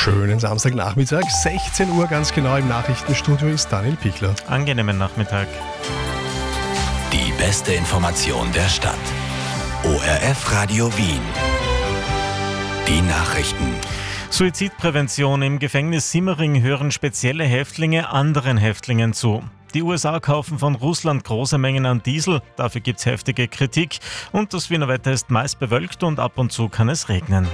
Schönen Samstagnachmittag, 16 Uhr ganz genau im Nachrichtenstudio ist Daniel Pichler. Angenehmen Nachmittag. Die beste Information der Stadt. ORF Radio Wien. Die Nachrichten. Suizidprävention im Gefängnis Simmering hören spezielle Häftlinge anderen Häftlingen zu. Die USA kaufen von Russland große Mengen an Diesel, dafür gibt es heftige Kritik. Und das Wiener Wetter ist meist bewölkt und ab und zu kann es regnen.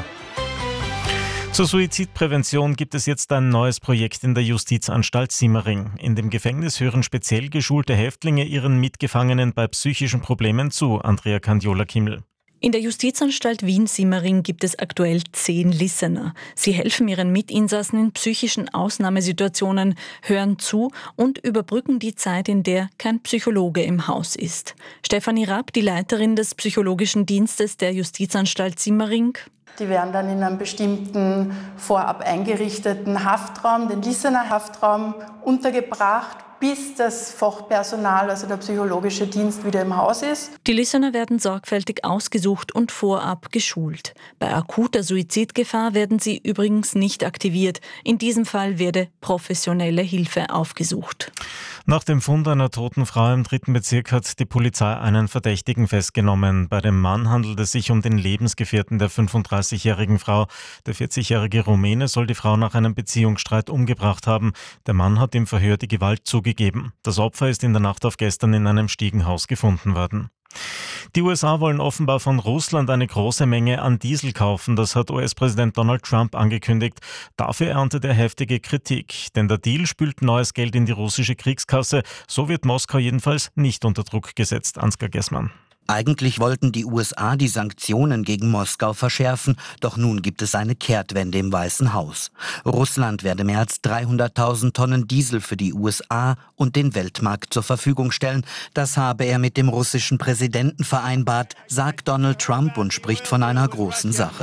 Zur Suizidprävention gibt es jetzt ein neues Projekt in der Justizanstalt Simmering. In dem Gefängnis hören speziell geschulte Häftlinge ihren Mitgefangenen bei psychischen Problemen zu. Andrea Candiola-Kimmel. In der Justizanstalt Wien-Simmering gibt es aktuell 10 Listener. Sie helfen ihren Mitinsassen in psychischen Ausnahmesituationen, hören zu und überbrücken die Zeit, in der kein Psychologe im Haus ist. Stefanie Rapp, die Leiterin des psychologischen Dienstes der Justizanstalt Simmering. Die werden dann in einem bestimmten vorab eingerichteten Haftraum, den Listener-Haftraum, untergebracht, bis das Fachpersonal, also der psychologische Dienst, wieder im Haus ist. Die Listener werden sorgfältig ausgesucht und vorab geschult. Bei akuter Suizidgefahr werden sie übrigens nicht aktiviert. In diesem Fall werde professionelle Hilfe aufgesucht. Nach dem Fund einer toten Frau im 3. Bezirk hat die Polizei einen Verdächtigen festgenommen. Bei dem Mann handelt es sich um den Lebensgefährten der 35-jährigen Frau. Der 40-jährige Rumäne soll die Frau nach einem Beziehungsstreit umgebracht haben. Der Mann hat im Verhör die Gewalt zugegeben. Das Opfer ist in der Nacht auf gestern in einem Stiegenhaus gefunden worden. Die USA wollen offenbar von Russland eine große Menge an Diesel kaufen. Das hat US-Präsident Donald Trump angekündigt. Dafür erntet er heftige Kritik. Denn der Deal spült neues Geld in die russische Kriegskasse. So wird Moskau jedenfalls nicht unter Druck gesetzt. Ansgar Gessmann. Eigentlich wollten die USA die Sanktionen gegen Moskau verschärfen, doch nun gibt es eine Kehrtwende im Weißen Haus. Russland werde mehr als 300.000 Tonnen Diesel für die USA und den Weltmarkt zur Verfügung stellen. Das habe er mit dem russischen Präsidenten vereinbart, sagt Donald Trump und spricht von einer großen Sache.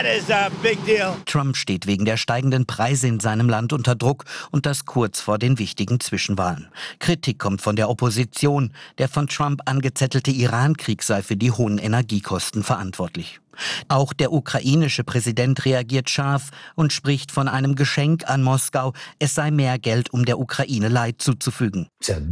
Trump steht wegen der steigenden Preise in seinem Land unter Druck und das kurz vor den wichtigen Zwischenwahlen. Kritik kommt von der Opposition. Der von Trump angezettelte Iran-Krieg sei für die hohen Energiekosten verantwortlich. Auch der ukrainische Präsident reagiert scharf und spricht von einem Geschenk an Moskau. Es sei mehr Geld, um der Ukraine Leid zuzufügen.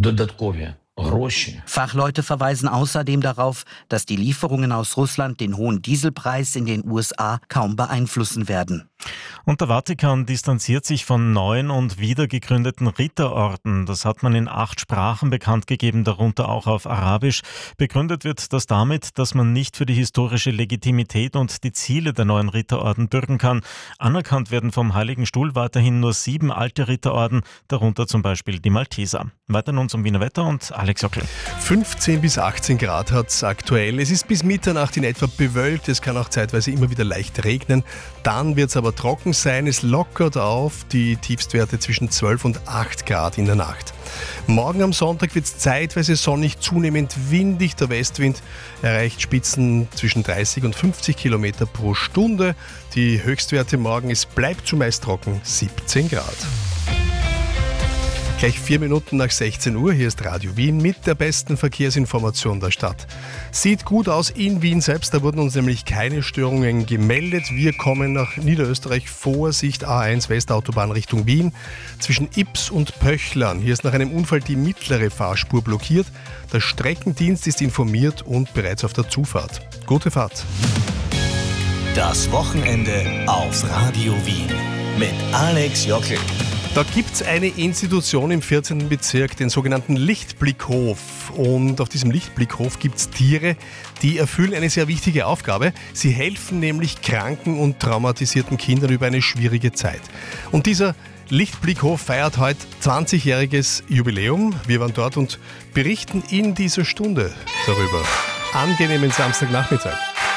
Fachleute verweisen außerdem darauf, dass die Lieferungen aus Russland den hohen Dieselpreis in den USA kaum beeinflussen werden. Und der Vatikan distanziert sich von neuen und wiedergegründeten Ritterorden. Das hat man in 8 Sprachen bekannt gegeben, darunter auch auf Arabisch. Begründet wird das damit, dass man nicht für die historische Legitimität und die Ziele der neuen Ritterorden bürgen kann. Anerkannt werden vom Heiligen Stuhl weiterhin nur 7 alte Ritterorden, darunter zum Beispiel die Malteser. Weiter nun zum Wiener Wetter und Alex Jockel. 15 bis 18 Grad hat es aktuell. Es ist bis Mitternacht in etwa bewölkt. Es kann auch zeitweise immer wieder leicht regnen. Dann wird es aber trocken sein. Es lockert auf, die Tiefstwerte zwischen 12 und 8 Grad in der Nacht. Morgen am Sonntag wird es zeitweise sonnig, zunehmend windig. Der Westwind erreicht Spitzen zwischen 30 und 50 Kilometer pro Stunde. Die Höchstwerte morgen, es bleibt zumeist trocken, 17 Grad. Gleich 4 Minuten nach 16 Uhr, hier ist Radio Wien mit der besten Verkehrsinformation der Stadt. Sieht gut aus in Wien selbst, da wurden uns nämlich keine Störungen gemeldet. Wir kommen nach Niederösterreich, Vorsicht A1 Westautobahn Richtung Wien. Zwischen Ips und Pöchlern, hier ist nach einem Unfall die mittlere Fahrspur blockiert. Der Streckendienst ist informiert und bereits auf der Zufahrt. Gute Fahrt. Das Wochenende auf Radio Wien mit Alex Jockel. Da gibt es eine Institution im 14. Bezirk, den sogenannten Lichtblickhof. Und auf diesem Lichtblickhof gibt es Tiere, die erfüllen eine sehr wichtige Aufgabe. Sie helfen nämlich kranken und traumatisierten Kindern über eine schwierige Zeit. Und dieser Lichtblickhof feiert heute 20-jähriges Jubiläum. Wir waren dort und berichten in dieser Stunde darüber. Angenehmen Samstagnachmittag.